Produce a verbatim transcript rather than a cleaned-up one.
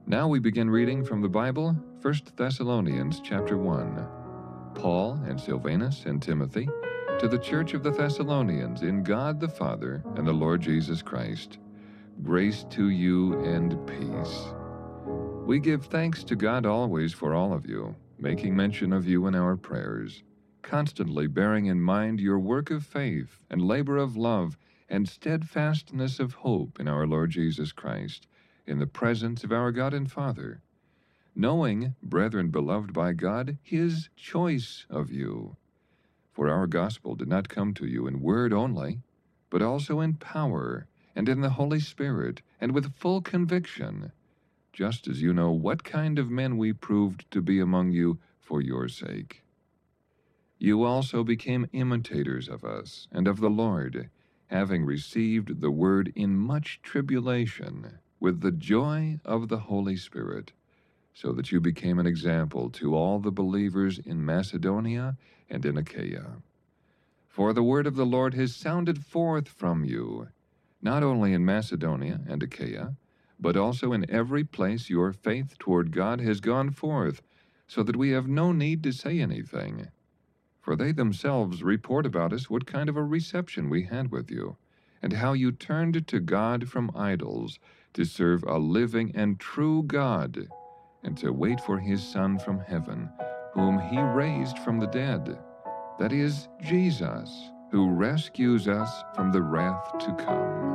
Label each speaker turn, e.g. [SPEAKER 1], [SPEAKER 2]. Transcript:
[SPEAKER 1] Now we begin reading from the Bible, First Thessalonians chapter one. Paul and Silvanus and Timothy, to the church of the Thessalonians in God the Father and the Lord Jesus Christ, grace to you and peace. We give thanks to God always for all of you, making mention of you in our prayers, constantly bearing in mind your work of faith and labor of love and steadfastness of hope in our Lord Jesus Christ, in the presence of our God and Father, knowing, brethren beloved by God, his choice of you. For our gospel did not come to you in word only, but also in power, and in the Holy Spirit, and with full conviction, just as you know what kind of men we proved to be among you for your sake. You also became imitators of us and of the Lord, having received the word in much tribulation, with the joy of the Holy Spirit, so that you became an example to all the believers in Macedonia and in Achaia. For the word of the Lord has sounded forth from you, not only in Macedonia and Achaia, but also in every place your faith toward God has gone forth, so that we have no need to say anything. For they themselves report about us what kind of a reception we had with you, and how you turned to God from idols to serve a living and true God, and to wait for his Son from heaven, whom he raised from the dead, that is, Jesus, who rescues us from the wrath to come.